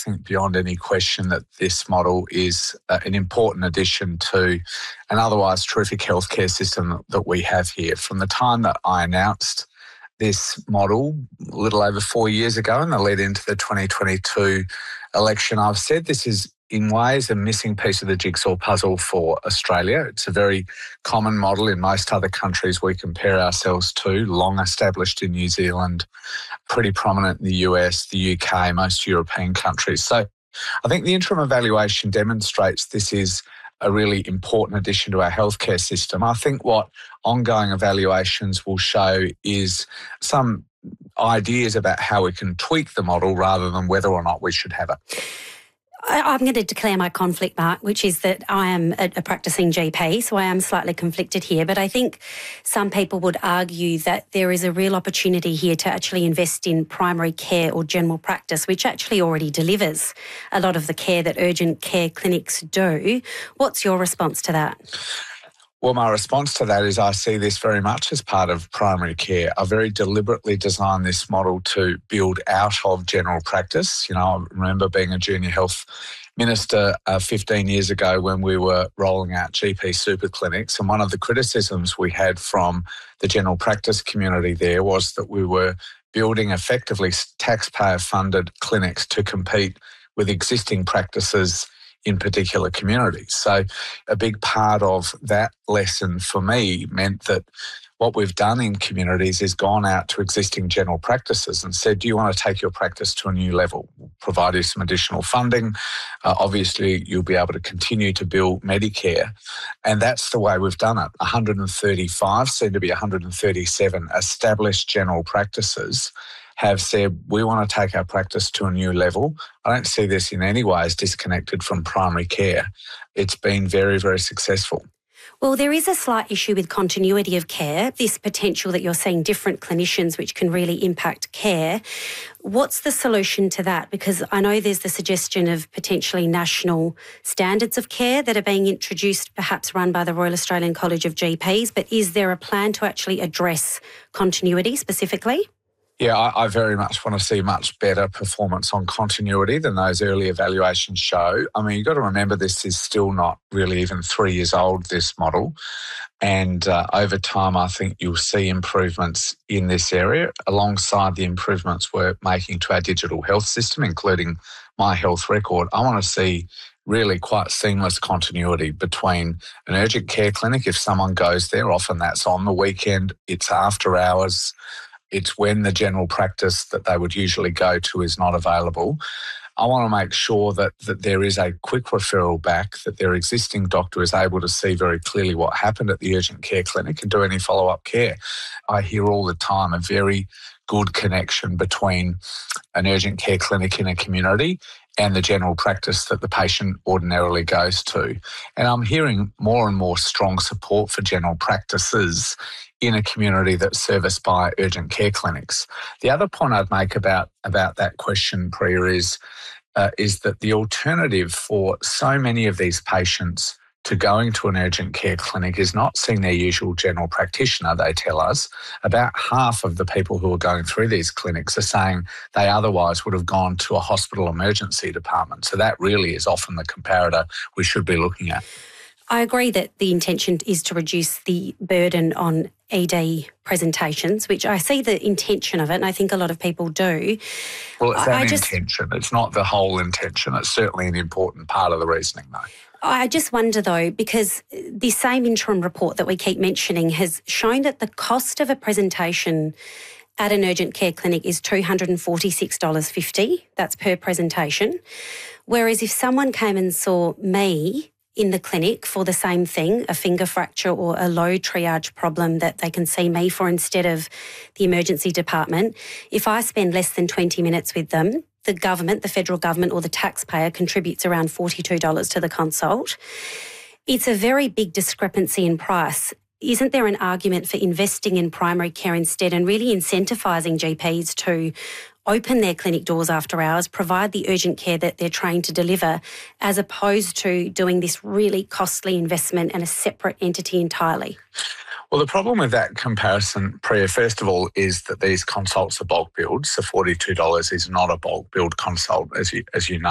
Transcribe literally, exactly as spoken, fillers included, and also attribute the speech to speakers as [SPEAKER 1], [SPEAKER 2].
[SPEAKER 1] think beyond any question that this model is uh, an important addition to an otherwise terrific healthcare system that we have here. From the time that I announced this model a little over four years ago in the lead into the twenty twenty-two election, I've said this is in ways a missing piece of the jigsaw puzzle for Australia. It's a very common model in most other countries we compare ourselves to, long established in New Zealand, pretty prominent in the U S, the U K, most European countries. So I think the interim evaluation demonstrates this is a really important addition to our healthcare system. I think what ongoing evaluations will show is some ideas about how we can tweak the model rather than whether or not we should have it.
[SPEAKER 2] I'm going to declare my conflict, Mark, which is that I am a, a practicing G P, so I am slightly conflicted here. But I think some people would argue that there is a real opportunity here to actually invest in primary care or general practice, which actually already delivers a lot of the care that urgent care clinics do. What's your response to that?
[SPEAKER 1] Well, my response to that is I see this very much as part of primary care. I very deliberately designed this model to build out of general practice. You know, I remember being a junior health minister uh, fifteen years ago when we were rolling out G P super clinics, and one of the criticisms we had from the general practice community there was that we were building effectively taxpayer-funded clinics to compete with existing practices in particular communities. So a big part of that lesson for me meant that what we've done in communities is gone out to existing general practices and said, do you want to take your practice to a new level? We'll provide you some additional funding. Uh, obviously, you'll be able to continue to bill Medicare. And that's the way we've done it. one hundred thirty-five, soon to be one hundred thirty-seven established general practices have said, we want to take our practice to a new level. I don't see this in any way as disconnected from primary care. It's been very, very successful.
[SPEAKER 2] Well, there is a slight issue with continuity of care, this potential that you're seeing different clinicians which can really impact care. What's the solution to that? Because I know there's the suggestion of potentially national standards of care that are being introduced, perhaps run by the Royal Australian College of G Ps, but is there a plan to actually address continuity specifically?
[SPEAKER 1] Yeah, I, I very much want to see much better performance on continuity than those early evaluations show. I mean, you've got to remember this is still not really even three years old, this model. And uh, over time, I think you'll see improvements in this area alongside the improvements we're making to our digital health system, including My Health Record. I want to see really quite seamless continuity between an urgent care clinic. If someone goes there, often that's on the weekend, it's after hours, it's when the general practice that they would usually go to is not available. I want to make sure that, that there is a quick referral back, that their existing doctor is able to see very clearly what happened at the urgent care clinic and do any follow-up care. I hear all the time a very good connection between an urgent care clinic in a community and the general practice that the patient ordinarily goes to. And I'm hearing more and more strong support for general practices in a community that's serviced by urgent care clinics. The other point I'd make about, about that question, Priya, is, uh, is that the alternative for so many of these patients to going to an urgent care clinic is not seeing their usual general practitioner, they tell us. About half of the people who are going through these clinics are saying they otherwise would have gone to a hospital emergency department. So that really is often the comparator we should be looking at.
[SPEAKER 2] I agree that the intention is to reduce the burden on E D presentations, which I see the intention of it, and I think a lot of people do.
[SPEAKER 1] Well, it's that
[SPEAKER 2] I just,
[SPEAKER 1] intention. It's not the whole intention. It's certainly an important part of the reasoning, though.
[SPEAKER 2] I just wonder, though, because the same interim report that we keep mentioning has shown that the cost of a presentation at an urgent care clinic is two hundred forty-six dollars fifty. That's per presentation. Whereas if someone came and saw me in the clinic for the same thing, a finger fracture or a low triage problem that they can see me for instead of the emergency department, if I spend less than twenty minutes with them, the government, the federal government or the taxpayer contributes around forty-two dollars to the consult. It's a very big discrepancy in price. Isn't there an argument for investing in primary care instead and really incentivising G Ps to open their clinic doors after hours, provide the urgent care that they're trained to deliver, as opposed to doing this really costly investment and a separate entity entirely?
[SPEAKER 1] Well, the problem with that comparison, Priya, first of all, is that these consults are bulk billed. So forty-two dollars is not a bulk billed consult, as you, as you know.